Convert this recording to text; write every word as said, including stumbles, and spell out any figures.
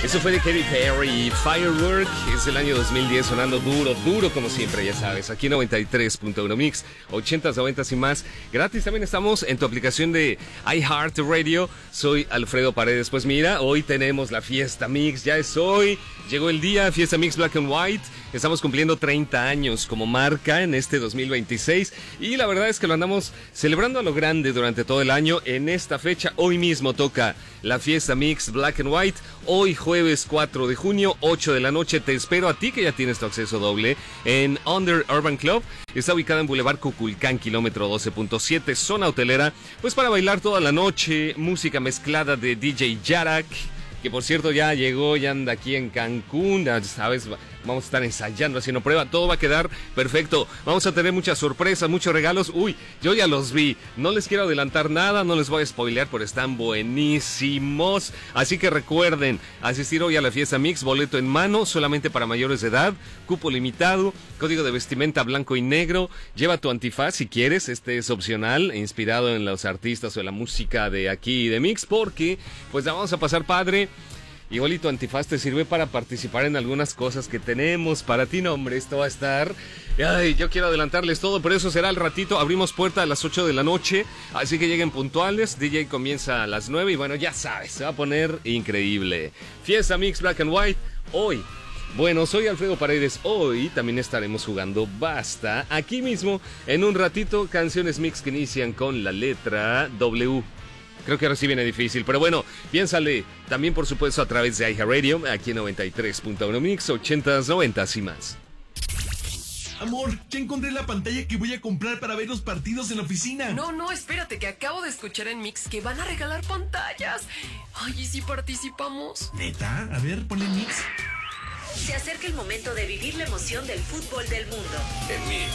Eso fue de Katy Perry, Firework. Es el año dos mil diez, sonando duro, duro como siempre, ya sabes. Aquí noventa y tres punto uno Mix, ochentas, noventas y más. Gratis también estamos en tu aplicación de iHeartRadio. Soy Alfredo Paredes. Pues mira, hoy tenemos la Fiesta Mix. Ya es hoy, llegó el día, Fiesta Mix Black and White. Estamos cumpliendo treinta años como marca en este dos mil veintiséis. Y la verdad es que lo andamos celebrando a lo grande durante todo el año. En esta fecha, hoy mismo toca la Fiesta Mix Black and White. Hoy jueves cuatro de junio, ocho de la noche. Te espero a ti que ya tienes tu acceso doble en Under Urban Club. Está ubicada en Boulevard Cuculcán, kilómetro doce punto siete, zona hotelera. Pues para bailar toda la noche, música mezclada de D J Yarak, que por cierto ya llegó, ya anda aquí en Cancún, ya sabes, vamos a estar ensayando, haciendo prueba, todo va a quedar perfecto. Vamos a tener muchas sorpresas, muchos regalos. Uy, yo ya los vi, no les quiero adelantar nada, no les voy a spoilear, pero están buenísimos. Así que recuerden, asistir hoy a la Fiesta Mix, boleto en mano, solamente para mayores de edad, cupo limitado, código de vestimenta blanco y negro. Lleva tu antifaz si quieres, este es opcional, inspirado en los artistas o en la música de aquí de Mix, porque pues la vamos a pasar padre. Igual y tu antifaz te sirve para participar en algunas cosas que tenemos para ti. No, hombre, esto va a estar... Ay, yo quiero adelantarles todo, pero eso será al ratito. Abrimos puerta a las ocho de la noche, así que lleguen puntuales. D J comienza a las nueve y bueno, ya sabes, se va a poner increíble. Fiesta Mix Black and White, hoy. Bueno, soy Alfredo Paredes. Hoy también estaremos jugando Basta, aquí mismo, en un ratito, canciones mix que inician con la letra W. Creo que ahora sí viene difícil, pero bueno, piénsale. También, por supuesto, a través de iHeartRadio, aquí en noventa y tres punto uno Mix, ochentas, noventas y más. Amor, ya encontré la pantalla que voy a comprar para ver los partidos en la oficina. No, no, espérate, que acabo de escuchar en Mix que van a regalar pantallas. Ay, ¿y si participamos? ¿Neta? A ver, ponle Mix. Se acerca el momento de vivir la emoción del fútbol del mundo. En Mix.